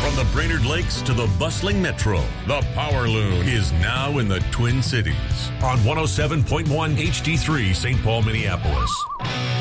From the Brainerd Lakes to the bustling metro, the Power Loon is now in the Twin Cities on 107.1 HD3 St. Paul, Minneapolis.